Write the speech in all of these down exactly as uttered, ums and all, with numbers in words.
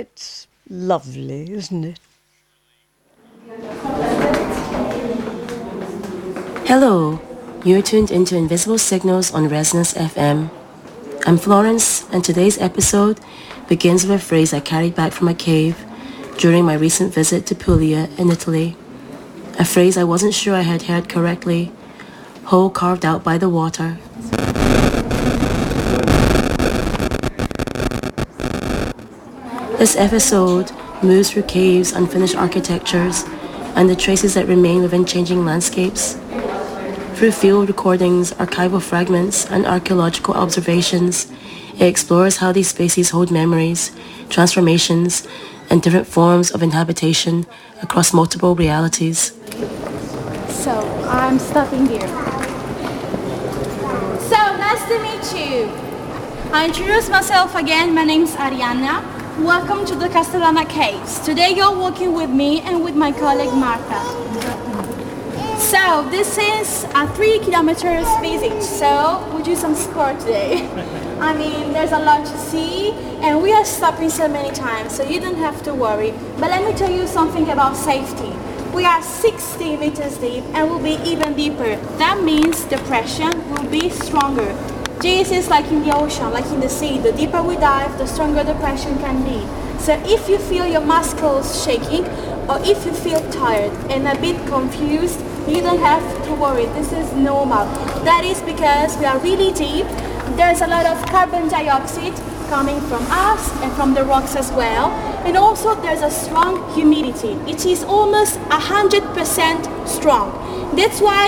It's lovely, isn't it? Hello, you're tuned into Invisible Signals on Resonance F M. I'm Florence, and today's episode begins with a phrase I carried back from a cave during my recent visit to Puglia in Italy. A phrase I wasn't sure I had heard correctly. Hole carved out by the water. This episode moves through caves, unfinished architectures, and the traces that remain within changing landscapes. Through field recordings, archival fragments, and archaeological observations, it explores how these spaces hold memories, transformations, and different forms of inhabitation across multiple realities. So, I'm stopping here. So, nice to meet you. I introduce myself again. My name's Arianna. Welcome to the Castellana Caves. Today you're walking with me and with my colleague Marta. So this is a three kilometers visit, so we do some sport today. I mean, there's a lot to see and we are stopping so many times, so you don't have to worry. But let me tell you something about safety. We are sixty meters deep and will be even deeper. That means the pressure will be stronger. This is like in the ocean, like in the sea. The deeper we dive, the stronger the pressure can be. So if you feel your muscles shaking or if you feel tired and a bit confused, you don't have to worry. This is normal. That is because we are really deep. There's a lot of carbon dioxide coming from us and from the rocks as well. And also there's a strong humidity. It is almost one hundred percent strong. That's why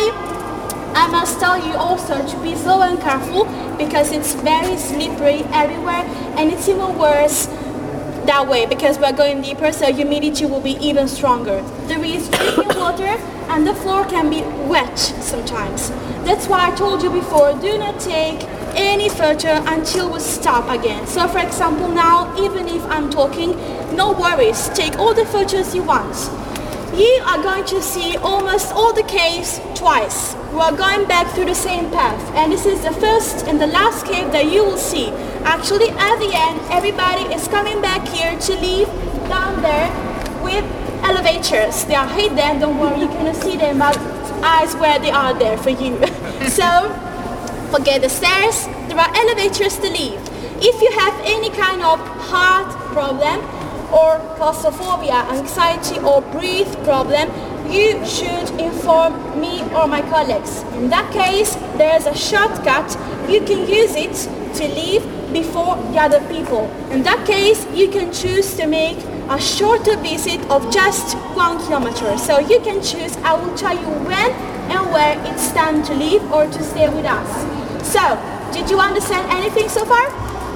I must tell you also to be slow and careful because it's very slippery everywhere and it's even worse that way because we're going deeper, so humidity will be even stronger. There is drinking water and the floor can be wet sometimes. That's why I told you before, do not take any photo until we stop again. So for example now, even if I'm talking, no worries, take all the photos you want. You are going to see almost all the caves twice. We are going back through the same path, and this is the first and the last cave that you will see. Actually, at the end, everybody is coming back here to leave down there with elevators. They are hidden, don't worry, you cannot see them, but I swear they are there for you. So, forget the stairs, there are elevators to leave. If you have any kind of heart problem, or claustrophobia, anxiety or breathe problem, you should inform me or my colleagues. In that case, there is a shortcut. You can use it to leave before the other people. In that case, you can choose to make a shorter visit of just one kilometer. So you can choose, I will tell you when and where it's time to leave or to stay with us. So, did you understand anything so far?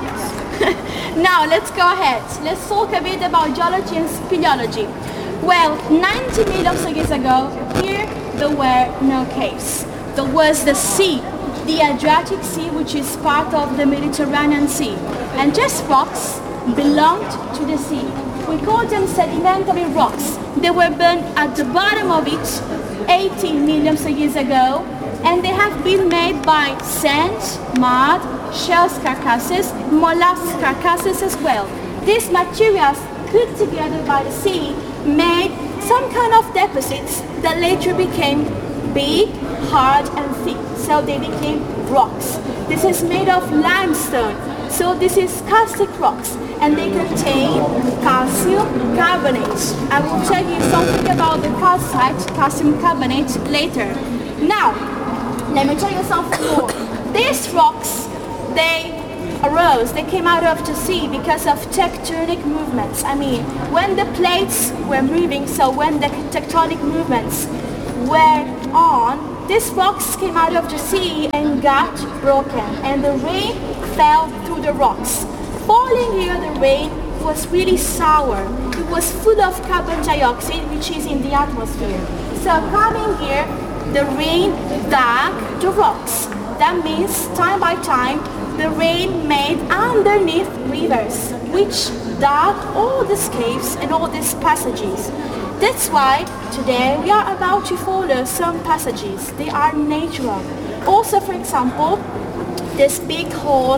Now let's go ahead. Let's talk a bit about geology and speleology. Well, ninety million years ago, here there were no caves. There was the sea, the Adriatic Sea, which is part of the Mediterranean Sea. And just rocks belonged to the sea. We call them sedimentary rocks. They were burned at the bottom of it eighty million years ago, and they have been made by sand, mud, shells carcasses, mollusk carcasses as well. These materials put together by the sea made some kind of deposits that later became big, hard and thick. So they became rocks. This is made of limestone. So this is calcic rocks and they contain calcium carbonate. I will tell you something about the calcite, calcium carbonate later. Now, let me tell you something more. These rocks, they arose, they came out of the sea because of tectonic movements. I mean, when the plates were moving, so when the tectonic movements were on, these rocks came out of the sea and got broken, and the rain fell through the rocks. Falling here, the rain was really sour. It was full of carbon dioxide, which is in the atmosphere. So coming here, the rain dug the rocks. That means time by time, the rain made underneath rivers, which dug all these caves and all these passages. That's why today we are about to follow some passages. They are natural. Also, for example, this big hole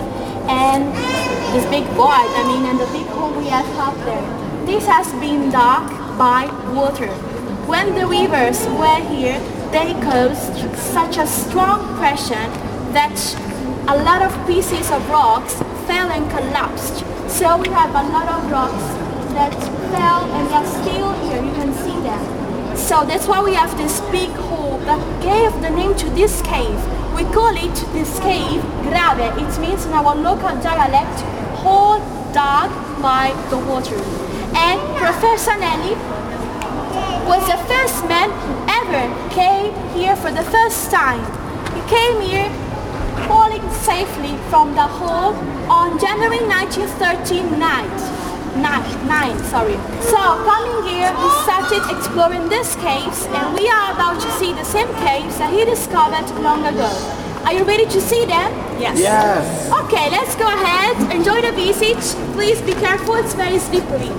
and this big void, I mean, and the big hole we have up there. This has been dug by water. When the rivers were here, they caused such a strong pressure that a lot of pieces of rocks fell and collapsed. So we have a lot of rocks that fell and they are still here, you can see them. So that's why we have this big hole that gave the name to this cave. We call it this cave grave. It means in our local dialect, hole dug by the water. And Professor Nelly was the first man who ever came here for the first time. He came here falling safely from the hole on January nineteen thirty-nine. Nine, nine, sorry. So coming here, we started exploring these caves, and we are about to see the same caves that he discovered long ago. Are you ready to see them? Yes. Yes. Okay, let's go ahead. Enjoy the visit. Please be careful, it's very slippery.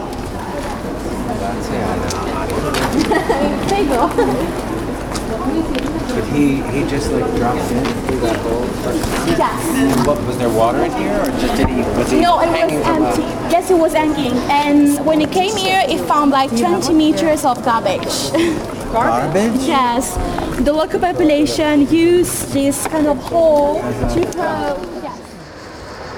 There you go. But he, he just like dropped in through that hole. Yes. And what, was there water in here, or just did he, was he No, it was hanging from empty. a... Yes, it was hanging. And when he came here, he found like twenty meters of garbage. Garbage? Yes. The local population used this kind of hole to throw